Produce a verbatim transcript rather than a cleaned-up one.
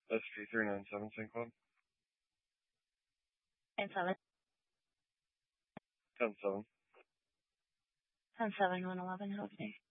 S P three nine seven Saint Cloud. And seven, ten seven. ten seven, one eleven. Okay.